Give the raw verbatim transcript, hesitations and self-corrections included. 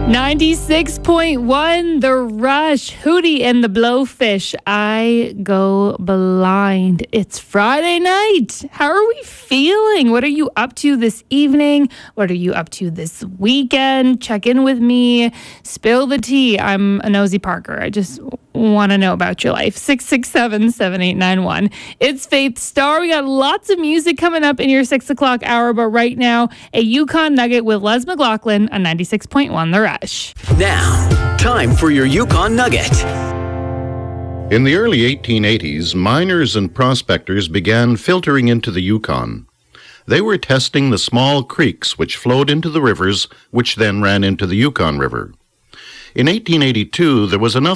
ninety-six point one, The Rush, Hootie and the Blowfish, I Go Blind. It's Friday night. How are we feeling? What are you up to this evening? What are you up to this weekend? Check in with me. Spill the tea. I'm a nosy Parker. I just want to know about your life. six six seven, seven eight nine one. It's Faith Star. We got lots of music coming up in your six o'clock hour, but right now, a Yukon Nugget with Les McLaughlin on ninety-six point one The Rush. Now, time for your Yukon Nugget. In the early eighteen eighties, miners and prospectors began filtering into the Yukon. They were testing the small creeks which flowed into the rivers, which then ran into the Yukon River. In eighteen eighty-two, there was enough